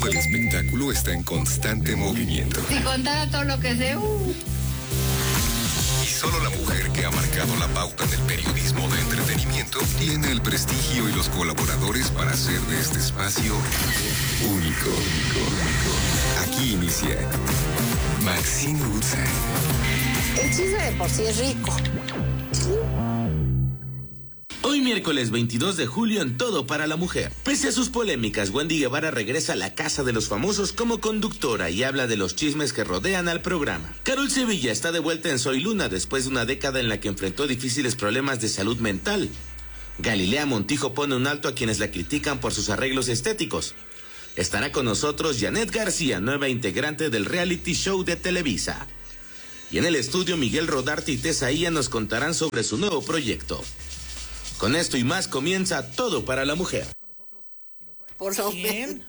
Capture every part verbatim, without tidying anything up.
El espectáculo está en constante movimiento. Si contara todo lo que sé, uh. Y solo la mujer que ha marcado la pauta en el periodismo de entretenimiento tiene el prestigio y los colaboradores para hacer de este espacio único. Aquí inicia Maxine Woodside. El chisme de por sí es rico. Hoy miércoles veintidós de julio en Todo para la Mujer. Pese a sus polémicas, Wendy Guevara regresa a la casa de los famosos como conductora y habla de los chismes que rodean al programa. Carol Sevilla está de vuelta en Soy Luna después de una década en la que enfrentó difíciles problemas de salud mental. Galilea Montijo pone un alto a quienes la critican por sus arreglos estéticos. Estará con nosotros Janet García, nueva integrante del reality show de Televisa. Y en el estudio Miguel Rodarte y Tesaía nos contarán sobre su nuevo proyecto. Con esto y más comienza Todo para la Mujer. Por lo menos.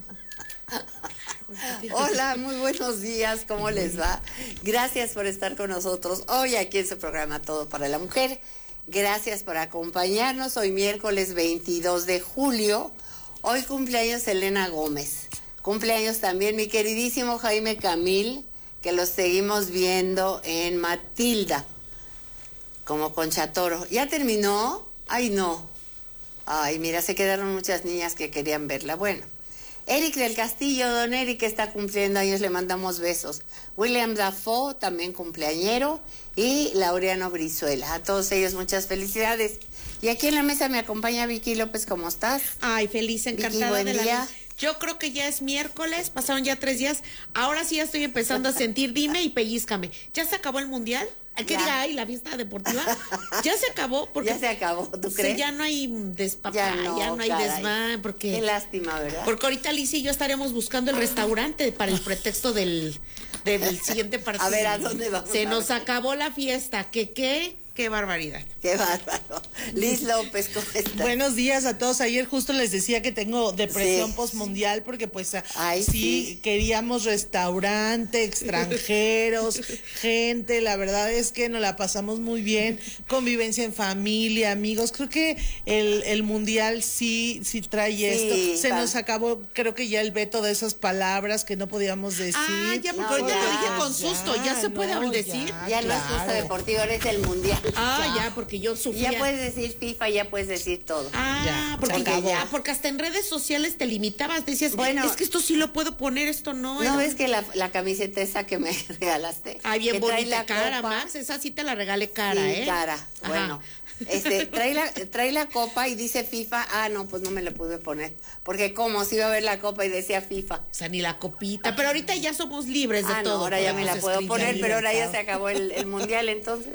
Hola, muy buenos días, ¿cómo les va? Gracias por estar con nosotros hoy aquí en su programa Todo para la Mujer. Gracias por acompañarnos hoy miércoles veintidós de julio. Hoy cumpleaños Elena Gómez. Cumpleaños también mi queridísimo Jaime Camil, que los seguimos viendo en Matilda, como Concha Toro. ¿Ya terminó? Ay, no. Ay, mira, se quedaron muchas niñas que querían verla. Bueno, Eric del Castillo, don Eric está cumpliendo años, le mandamos besos. William Dafoe, también cumpleañero, y Laureano Brizuela. A todos ellos muchas felicidades. Y aquí en la mesa me acompaña Vicky López, ¿cómo estás? Ay, feliz, encantada. Vicky, buen de la día. vida. Yo creo que ya es miércoles, pasaron ya tres días. Ahora sí ya estoy empezando a sentir, dime y pellízcame. ¿Ya se acabó el mundial? ¿A qué día hay la fiesta deportiva? Ya se acabó. Porque ya se acabó, ¿tú sí, crees? Ya no hay despapá, ya ya no, no, hay caray. desmán. Porque, qué lástima, ¿verdad? Porque ahorita Alicia y yo estaremos buscando el restaurante para el pretexto del, del siguiente partido. A ver, ¿a dónde vamos? Se nos acabó la fiesta. ¿Qué qué? Qué barbaridad. Qué bárbaro. Liz López, ¿cómo estás? Buenos días a todos. Ayer justo les decía que tengo depresión sí. postmundial porque pues Ay, sí, sí queríamos restaurante, extranjeros, gente. La verdad es que nos la pasamos muy bien, convivencia en familia, amigos. Creo que el, el mundial sí, sí trae sí, esto. Se pa. nos acabó, creo que ya el veto de esas palabras que no podíamos decir. Ah, ya, porque no, ahorita ya, lo dije con ya, susto. Ya se puede no, decir. Ya, ya claro. No es justo deportivo, ahora es el mundial. Ah, ya, ya porque yo sufría. Ya puedes decir FIFA, ya puedes decir todo. Ah, ya, porque ya, porque hasta en redes sociales te limitabas, decías, bueno, es que esto sí lo puedo poner, esto no. ¿No era... ves que la, la camiseta esa que me regalaste? Ay, bien que bonita, cara, copa. Max, esa sí te la regalé cara, sí, ¿eh? cara, Ajá. Bueno. Este, trae la, trae la copa y dice FIFA. Ah, no, pues no me la pude poner. Porque como si iba a ver la copa y decía FIFA. O sea, ni la copita. Pero ahorita ya somos libres de ah, todo. No, ahora ya me la puedo poner, pero ahora ya se acabó el, el mundial entonces.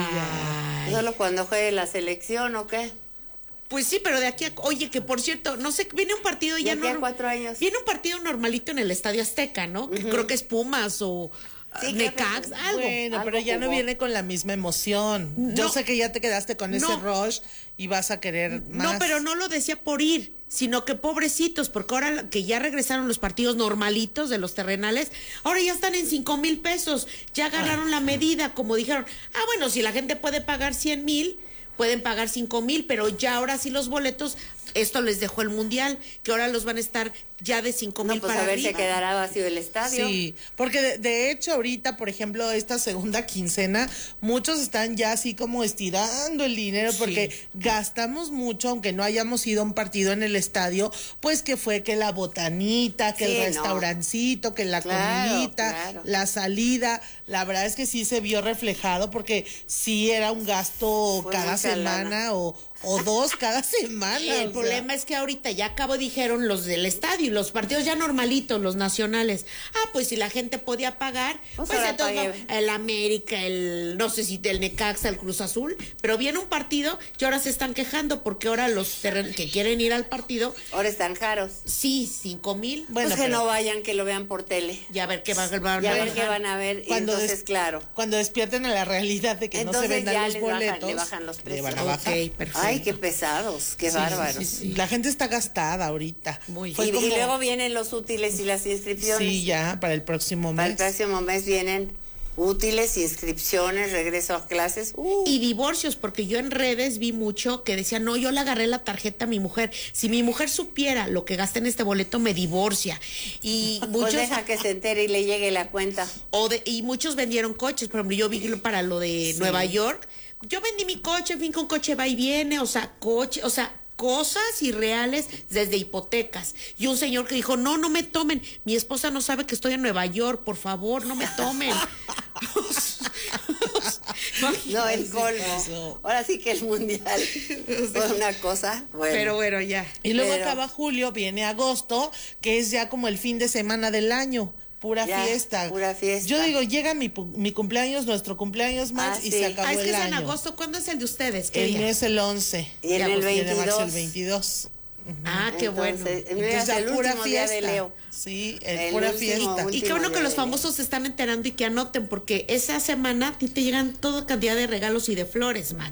Ah. Solo cuando juegue la selección o qué. Pues sí, pero de aquí a... Oye, que por cierto, no sé, viene un partido ya... De aquí a cuatro años. Viene un partido normalito en el Estadio Azteca, ¿no? Uh-huh. Que creo que es Pumas o... Sí, Necax, que, algo. Bueno, algo pero ya jugó. no viene con la misma emoción. No, Yo sé que ya te quedaste con ese no, rush y vas a querer más. No, pero no lo decía por ir, sino que pobrecitos, porque ahora que ya regresaron los partidos normalitos de los terrenales, ahora ya están en cinco mil pesos. Ya agarraron Ay. la medida, como dijeron. Ah, bueno, si la gente puede pagar cien mil, pueden pagar cinco mil, pero ya ahora sí los boletos... Esto les dejó el mundial, que ahora los van a estar ya de cinco mil no, pues para a ver arriba. si quedará vacío el estadio. Sí, porque de, de hecho ahorita, por ejemplo, esta segunda quincena, muchos están ya así como estirando el dinero, sí. porque gastamos mucho, aunque no hayamos ido a un partido en el estadio, pues que fue que la botanita, que sí, el restaurancito, no. que la claro, comidita, claro. la salida, la verdad es que sí se vio reflejado, porque sí era un gasto fue cada semana lana. o... O dos cada semana. Y el problema es que ahorita ya acabo dijeron los del estadio, los partidos ya normalitos, los nacionales. Ah, pues si la gente podía pagar, pues, pues entonces no, el América, el no sé si el Necaxa, el Cruz Azul, pero viene un partido y ahora se están quejando porque ahora los terren- que quieren ir al partido. Ahora están caros. Sí, cinco mil. Bueno, pues que pero, no vayan, que lo vean por tele. Ya a ver qué van, van, ya a ver qué van a ver. Cuando entonces, des, claro. Cuando despierten a la realidad de que entonces no se vendan ya los les boletos. Bajan, le bajan los precios. Le van a bajar. Okay, perfecto. Ay, qué pesados, qué sí, bárbaros. Sí, sí. La gente está gastada ahorita. Muy y, como... y luego vienen los útiles y las inscripciones. Sí, ya, para el próximo mes. Para el próximo mes vienen útiles, inscripciones, regreso a clases. Uh. Y divorcios, porque yo en redes vi mucho que decían, no, yo le agarré la tarjeta a mi mujer. Si mi mujer supiera lo que gasta en este boleto, me divorcia. Y muchos... Pues deja que se entere y le llegue la cuenta. O de, y muchos vendieron coches, por ejemplo, yo vi para lo de Sí. Nueva York, yo vendí mi coche, en fin, con coche va y viene, o sea, coche, o sea, cosas irreales desde hipotecas. Y un señor que dijo, no, no me tomen, mi esposa no sabe que estoy en Nueva York, por favor, no me tomen. No, el colmo. Ahora sí que el mundial fue una cosa. Bueno. Pero bueno, ya. Y luego Pero- acaba julio, viene agosto, que es ya como el fin de semana del año. Pura Ya, fiesta. pura fiesta. Yo digo, llega mi, pu- mi cumpleaños, nuestro cumpleaños, Max, Ah, y sí. se acabó Ah, es que el es en año. agosto, ¿cuándo es el de ustedes? ¿Qué El día? mío es el once. Y en Ya, el pues, Viene Max veintidós. el veintidós. Ah, qué bueno. Entonces, el mío Entonces, es el ya pura último día fiesta. de Leo. Sí, el, El pura último, fiesta. último. Y qué bueno día que los de famosos se están enterando y que anoten, porque esa semana a ti te llegan toda cantidad de regalos y de flores, man.